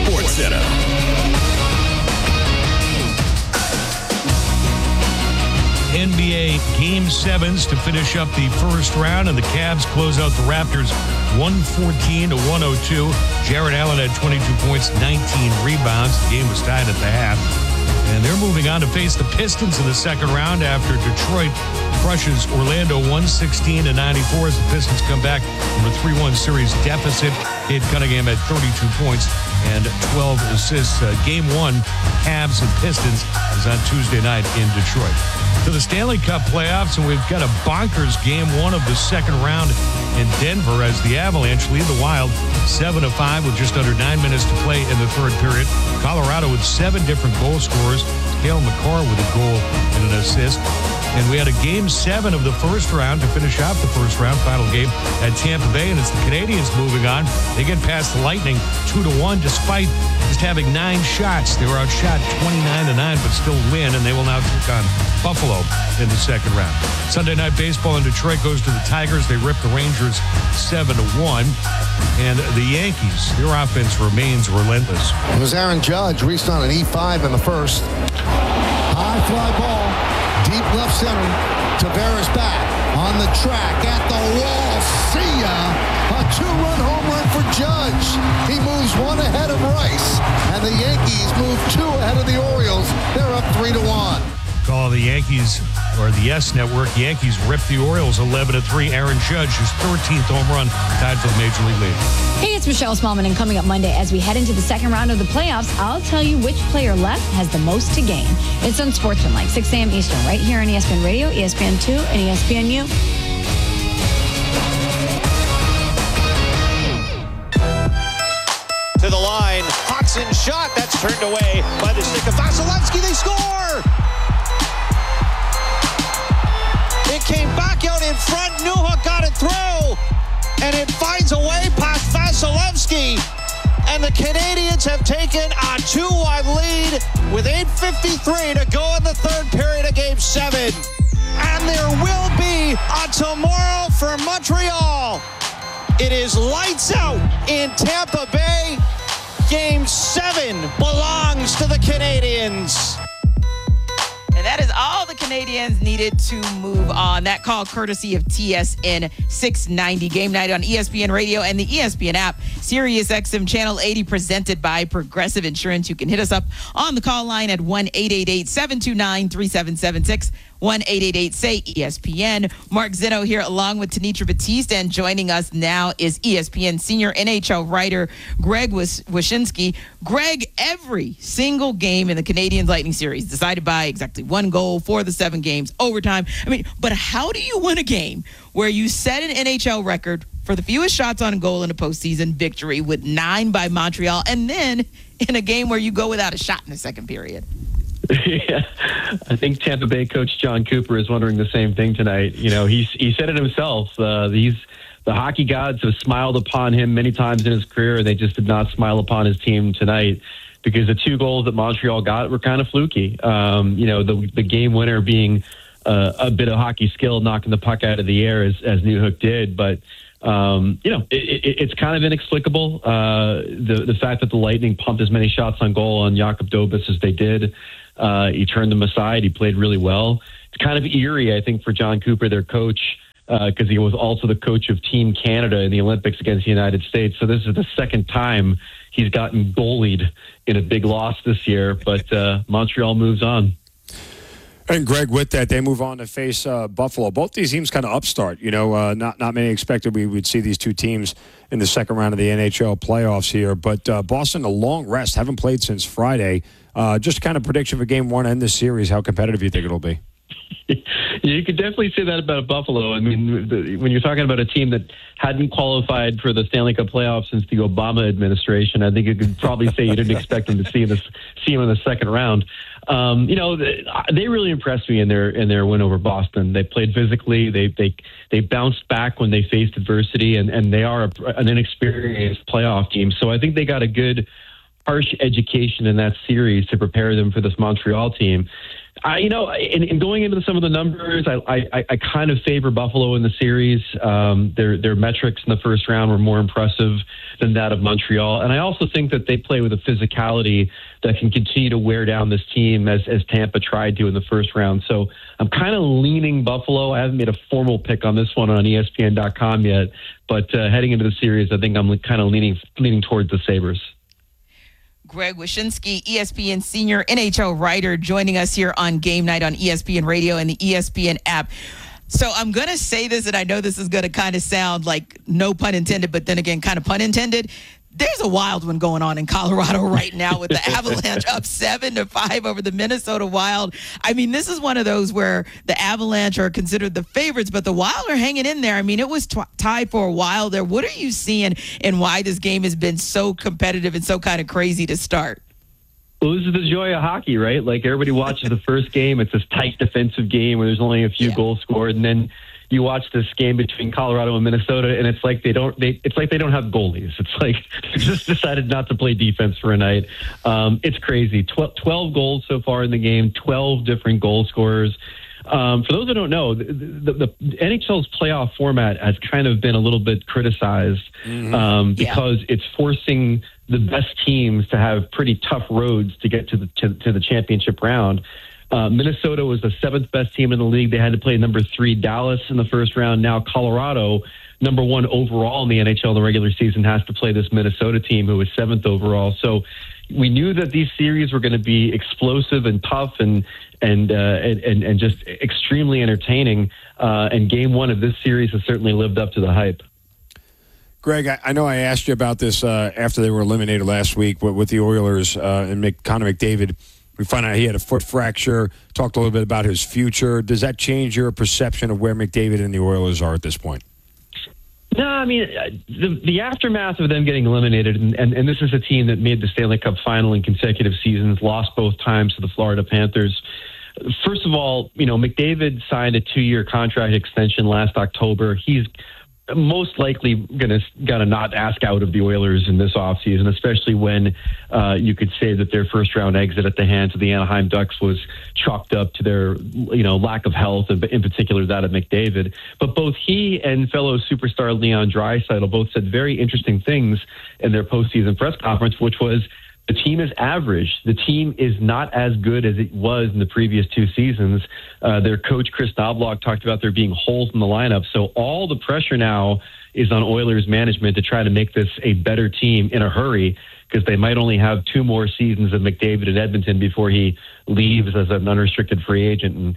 Sports Center. NBA Game 7s to finish up the first round, and the Cavs close out the Raptors 114-102. Jared Allen had 22 points, 19 rebounds. The game was tied at the half. And they're moving on to face the Pistons in the second round after Detroit crushes Orlando 116-94 as the Pistons come back from a 3-1 series deficit. Cade Cunningham had 32 points and 12 assists. Game 1, Cavs and Pistons, is on Tuesday night in Detroit. To the Stanley Cup playoffs, and we've got a bonkers Game 1 of the second round in Denver as the Avalanche lead the Wild 7-5 with just under 9 minutes to play in the third period. Colorado with 7 different goal scorers. Cale Makar with a goal and an assist. And we had a Game 7 of the first round to finish out the first round, final game at Tampa Bay, and it's the Canadiens moving on. They get past the Lightning 2-1 despite just having 9 shots. They were outshot 29-9, but still win, and they will now take on Buffalo in the second round. Sunday Night Baseball in Detroit goes to the Tigers. They rip the Rangers 7-1. And the Yankees, their offense remains relentless. It was Aaron Judge reached on an E5 in the first. High fly ball, deep left center. Tavares back on the track at the wall. See ya! A 2-run home run for Judge. He moves 1 ahead of Rice, and the Yankees move 2 ahead of the Orioles. They're up 3-1. Call the Yankees, or the Yes Network. Yankees rip the Orioles 11-3. Aaron Judge, his 13th home run, tied for the Major League lead. Hey, it's Michelle Smallman, and coming up Monday as we head into the second round of the playoffs, I'll tell you which player left has the most to gain. It's on Sportsman, 6 a.m. Eastern, right here on ESPN Radio, ESPN2, and ESPNU. To the line, Hodgson shot, that's turned away by the stick of Vasilevsky. They score! It came back out in front. Newhook got it through. And it finds a way past Vasilevsky. And the Canadiens have taken a 2-1 lead with 8:53 to go in the third period of Game 7. And there will be a tomorrow for Montreal. It is lights out in Tampa Bay. Game 7 belongs to the Canadiens. And that is all the Canadiens needed to move on. That call courtesy of TSN 690. Game night on ESPN Radio and the ESPN app. Sirius XM Channel 80 presented by Progressive Insurance. You can hit us up on the call line at 1-888-729-3776. 1-888-SAY-ESPN. Mark Zinno here along with Tanitra Batiste, and joining us now is ESPN senior NHL writer Greg Wyshynski. Greg, every single game in the Canadiens Lightning series decided by exactly 1 goal for the 7 games, overtime. But how do you win a game where you set an NHL record for the fewest shots on goal in a postseason victory with 9 by Montreal, and then in a game where you go without a shot in the second period? Yeah, I think Tampa Bay coach John Cooper is wondering the same thing tonight. You know, he said it himself. The hockey gods have smiled upon him many times in his career, and they just did not smile upon his team tonight because the 2 goals that Montreal got were kind of fluky. The game winner being a bit of hockey skill, knocking the puck out of the air as Newhook did, but. It's kind of inexplicable. The fact that the Lightning pumped as many shots on goal on Jakub Dobas as they did. He turned them aside. He played really well. It's kind of eerie, I think, for John Cooper, their coach, because he was also the coach of Team Canada in the Olympics against the United States. So this is the second time he's gotten goalied in a big loss this year. But Montreal moves on. And Greg, with that, they move on to face Buffalo. Both these teams kind of upstart. Not many expected we would see these 2 teams in the second round of the NHL playoffs here. But Boston, a long rest, haven't played since Friday. Just kind of prediction for Game 1 and this series, how competitive you think it'll be? You could definitely say that about Buffalo. I mean, when you're talking about a team that hadn't qualified for the Stanley Cup playoffs since the Obama administration, I think you could probably say you didn't expect them to see him in the second round. They really impressed me in their win over Boston. They played physically. They bounced back when they faced adversity, and they are an inexperienced playoff team. So I think they got a good, harsh education in that series to prepare them for this Montreal team. In going into some of the numbers, I kind of favor Buffalo in the series. Their metrics in the first round were more impressive than that of Montreal. And I also think that they play with a physicality that can continue to wear down this team as Tampa tried to in the first round. So I'm kind of leaning Buffalo. I haven't made a formal pick on this one on ESPN.com yet. But heading into the series, I think I'm kind of leaning towards the Sabres. Greg Wyshynski, ESPN senior NHL writer, joining us here on Game Night on ESPN Radio and the ESPN app. So I'm going to say this, and I know this is going to kind of sound like no pun intended, but then again, kind of pun intended. There's a wild one going on in Colorado right now with the Avalanche up 7-5 over the Minnesota Wild. I mean, this is one of those where the Avalanche are considered the favorites, but the Wild are hanging in there. I mean, it was tied for a while there. What are you seeing and why this game has been so competitive and so kind of crazy to start? Well, this is the joy of hockey, right? Like, everybody watches the first game. It's this tight defensive game where there's only a few goals scored, and then you watch this game between Colorado and Minnesota, and it's like they don't have goalies. It's like they just decided not to play defense for a night. It's crazy. 12 goals so far in the game, 12 different goal scorers. For those who don't know, the NHL's playoff format has kind of been a little bit criticized because it's forcing the best teams to have pretty tough roads to get to the championship round. Minnesota was the 7th best team in the league. They had to play number 3 Dallas in the first round. Now Colorado, number 1 overall in the NHL in the regular season, has to play this Minnesota team who was 7th overall. So we knew that these series were going to be explosive and tough and just extremely entertaining. And game 1 of this series has certainly lived up to the hype. Greg, I know I asked you about this after they were eliminated last week with the Oilers and Connor McDavid. We found out he had a foot fracture, talked a little bit about his future. Does that change your perception of where McDavid and the Oilers are at this point? No, I mean, the aftermath of them getting eliminated, and this is a team that made the Stanley Cup final in consecutive seasons, lost both times to the Florida Panthers. First of all, McDavid signed a 2-year contract extension last October. He's most likely gonna not ask out of the Oilers in this offseason, especially when you could say that their first round exit at the hands of the Anaheim Ducks was chalked up to their lack of health, and in particular that of McDavid. But both he and fellow superstar Leon Draisaitl both said very interesting things in their postseason press conference, which was, the team is average. The team is not as good as it was in the previous 2 seasons. Their coach, Chris Knobloch, talked about there being holes in the lineup. So all the pressure now is on Oilers management to try to make this a better team in a hurry, because they might only have 2 more seasons of McDavid in Edmonton before he leaves as an unrestricted free agent.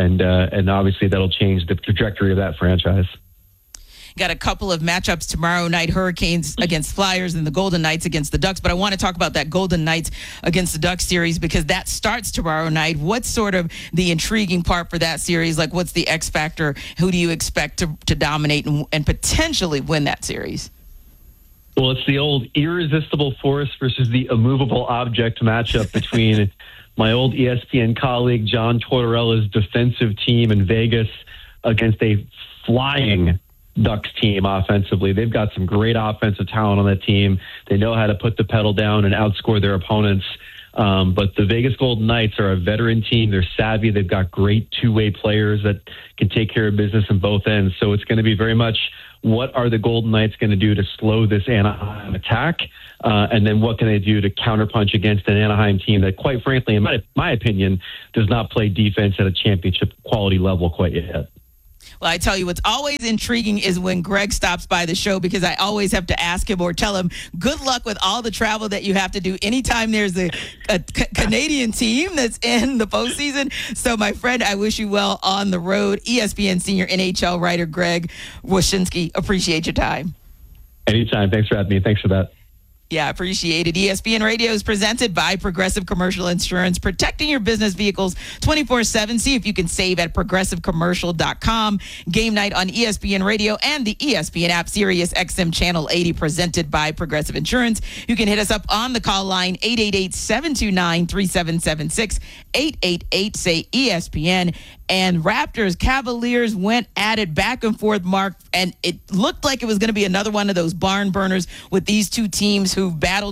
And obviously that'll change the trajectory of that franchise. Got a couple of matchups tomorrow night, Hurricanes against Flyers and the Golden Knights against the Ducks. But I want to talk about that Golden Knights against the Ducks series, because that starts tomorrow night. What's sort of the intriguing part for that series? Like, what's the X factor? Who do you expect to dominate and potentially win that series? Well, it's the old irresistible force versus the immovable object matchup between my old ESPN colleague John Tortorella's defensive team in Vegas against a flying Ducks team offensively. They've got some great offensive talent on that team. They know how to put the pedal down and outscore their opponents. But the Vegas Golden Knights are a veteran team. They're savvy. They've got great two-way players that can take care of business on both ends. So it's going to be very much, what are the Golden Knights going to do to slow this Anaheim attack? And then what can they do to counterpunch against an Anaheim team that, quite frankly, in my opinion, does not play defense at a championship quality level quite yet? Well, I tell you, what's always intriguing is when Greg stops by the show, because I always have to ask him or tell him, good luck with all the travel that you have to do anytime there's a Canadian team that's in the postseason. So, my friend, I wish you well on the road. ESPN senior NHL writer Greg Wyshynski, appreciate your time. Anytime. Thanks for having me. Thanks for that. Yeah, appreciate it. ESPN Radio is presented by Progressive Commercial Insurance, protecting your business vehicles 24/7. See if you can save at progressivecommercial.com. Game Night on ESPN Radio and the ESPN app, Sirius XM Channel 80, presented by Progressive Insurance. You can hit us up on the call line, 888-729-3776, 888-SAY-ESPN. And Raptors, Cavaliers went at it back and forth, Mark, and it looked like it was going to be another one of those barn burners with these two teams who battled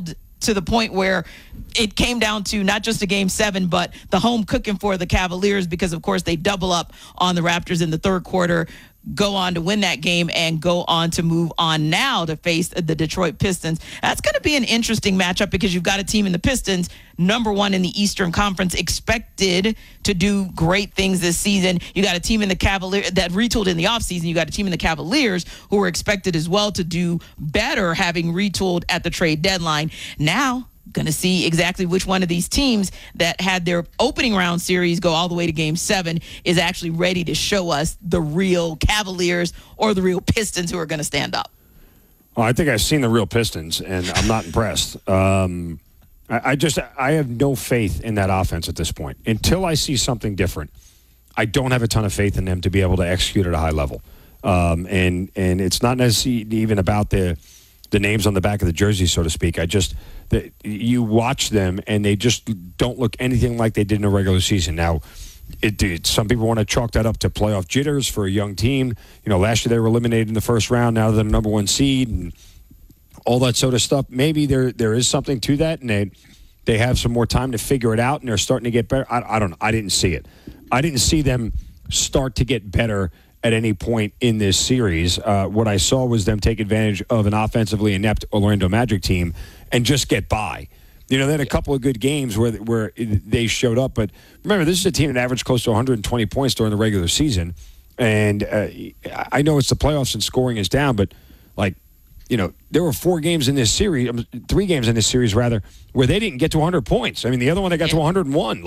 to the point where it came down to not just a Game 7, but the home cooking for the Cavaliers because, of course, they double up on the Raptors in the third quarter, go on to win that game, and go on to move on now to face the Detroit Pistons. That's going to be an interesting matchup because you've got a team in the Pistons, number one in the Eastern Conference, expected to do great things this season. You got a team in the Cavaliers that retooled in the offseason. You got a team in the Cavaliers who are expected as well to do better, having retooled at the trade deadline. Now, going to see exactly which one of these teams that had their opening round series go all the way to Game 7 is actually ready to show us the real Cavaliers or the real Pistons who are going to stand up. Well, I think I've seen the real Pistons, and I'm not impressed. I have no faith in that offense at this point. Until I see something different, I don't have a ton of faith in them to be able to execute at a high level. And it's not necessarily even about the names on the back of the jersey, so to speak. You watch them, and they just don't look anything like they did in the regular season. Now, some people want to chalk that up to playoff jitters for a young team. Last year they were eliminated in the first round. Now they're the number one seed and all that sort of stuff. Maybe there is something to that, and they have some more time to figure it out, and they're starting to get better. I don't know. I didn't see it. I didn't see them start to get better at any point in this series. What I saw was them take advantage of an offensively inept Orlando Magic team and just get by. They had a couple of good games where they showed up. But remember, this is a team that averaged close to 120 points during the regular season. And I know it's the playoffs and scoring is down, but, there were 3 games in this series, where they didn't get to 100 points. I mean, the other one, they got to 101.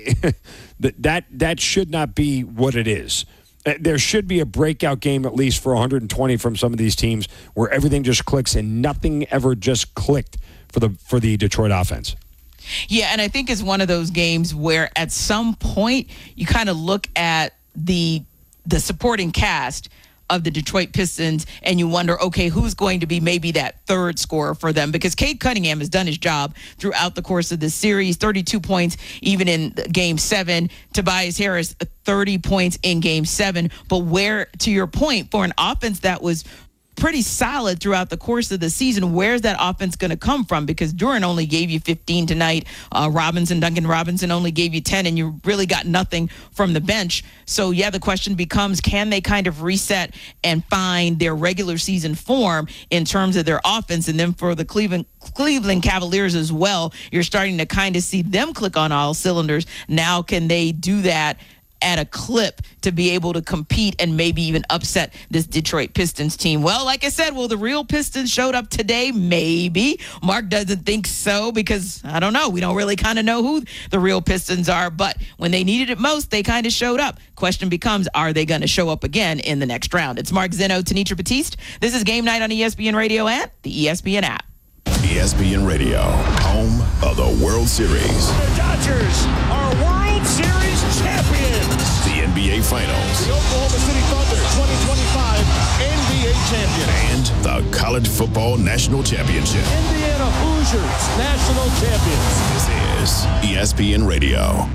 That should not be what it is. There should be a breakout game at least for 120 from some of these teams where everything just clicks, and nothing ever just clicked for the Detroit offense. Yeah, and I think it's one of those games where at some point you kind of look at the supporting cast of the Detroit Pistons and you wonder, okay, who's going to be maybe that third scorer for them? Because Cade Cunningham has done his job throughout the course of this series, 32 points even in Game 7. Tobias Harris, 30 points in Game 7. But where, to your point, for an offense that was pretty solid throughout the course of the season, where's that offense going to come from? Because Duren only gave you 15 tonight. Duncan Robinson only gave you 10, and you really got nothing from the bench. So, yeah, the question becomes, can they kind of reset and find their regular season form in terms of their offense? And then for the Cleveland Cavaliers as well, you're starting to kind of see them click on all cylinders. Now, can they do that at a clip to be able to compete and maybe even upset this Detroit Pistons team? Well, like I said, the real Pistons showed up today? Maybe. Mark doesn't think so because, I don't know, we don't really kind of know who the real Pistons are, but when they needed it most, they kind of showed up. Question becomes, are they going to show up again in the next round? It's Mark Zeno, Tenitra Batiste. This is Game Night on ESPN Radio and the ESPN app. ESPN Radio, home of the World Series. The Dodgers are World Series champions. The NBA Finals. The Oklahoma City Thunder 2025 NBA champion. And the College Football National Championship. Indiana Hoosiers national champions. This is ESPN Radio.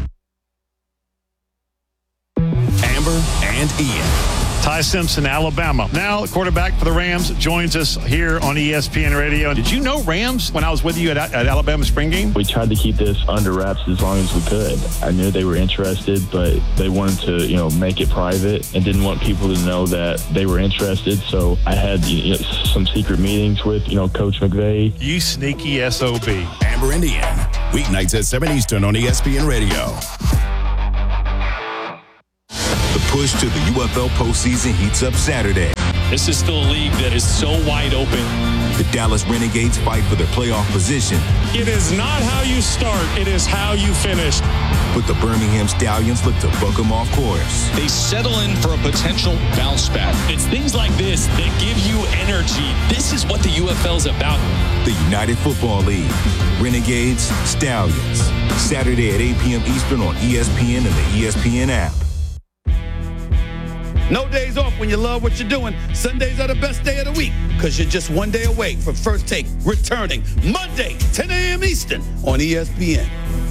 Amber and Ian. Ty Simpson, Alabama. Now, the quarterback for the Rams joins us here on ESPN Radio. Did you know Rams when I was with you at Alabama spring game? We tried to keep this under wraps as long as we could. I knew they were interested, but they wanted to, make it private and didn't want people to know that they were interested. So I had some secret meetings with, Coach McVay. You sneaky SOB. Amber and Ian, weeknights at 7 Eastern on ESPN Radio. The push to the UFL postseason heats up Saturday. This is still a league that is so wide open. The Dallas Renegades fight for their playoff position. It is not how you start, it is how you finish. But the Birmingham Stallions look to book them off course. They settle in for a potential bounce back. It's things like this that give you energy. This is what the UFL is about. The United Football League. Renegades, Stallions. Saturday at 8 p.m. Eastern on ESPN and the ESPN app. No days off when you love what you're doing. Sundays are the best day of the week because you're just one day away from First Take returning Monday, 10 a.m. Eastern on ESPN.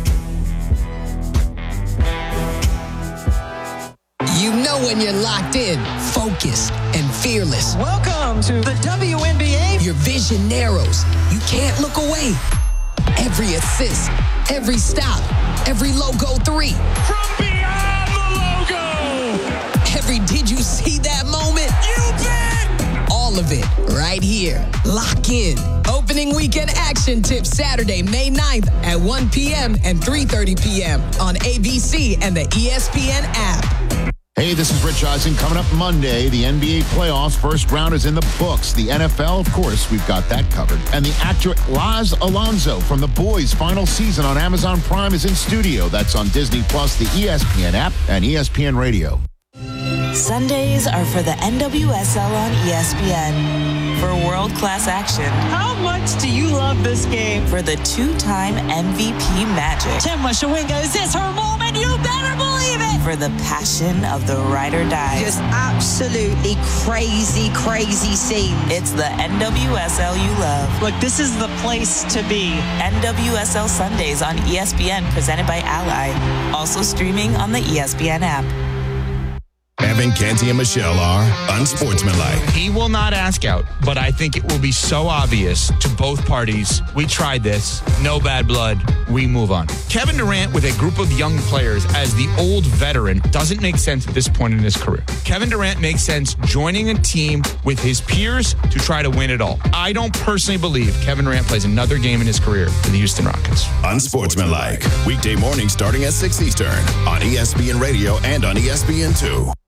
You know when you're locked in, focused, and fearless. Welcome to the WNBA. Your vision narrows. You can't look away. Every assist, every stop, every logo 3. From beyond the logo. Every did you see that moment? You bet. All of it right here. Lock in. Opening weekend action tips Saturday, May 9th at 1 p.m. and 3:30 p.m. on ABC and the ESPN app. Hey, this is Rich Eisen. Coming up Monday, the NBA playoffs first round is in the books. The NFL, of course, we've got that covered. And the actor Laz Alonso from The Boys' final season on Amazon Prime is in studio. That's on Disney Plus, the ESPN app, and ESPN Radio. Sundays are for the NWSL on ESPN. For world-class action. How much do you love this game? For the two-time MVP magic. Tim Shawinga, is this her moment? You better believe it! For the passion of the ride or die. Just absolutely crazy, crazy scene. It's the NWSL you love. Look, this is the place to be. NWSL Sundays on ESPN, presented by Ally. Also streaming on the ESPN app. Evan, Canty, and Michelle are unsportsmanlike. He will not ask out, but I think it will be so obvious to both parties. We tried this. No bad blood. We move on. Kevin Durant with a group of young players as the old veteran doesn't make sense at this point in his career. Kevin Durant makes sense joining a team with his peers to try to win it all. I don't personally believe Kevin Durant plays another game in his career for the Houston Rockets. Unsportsmanlike. Weekday morning starting at 6 Eastern on ESPN Radio and on ESPN2.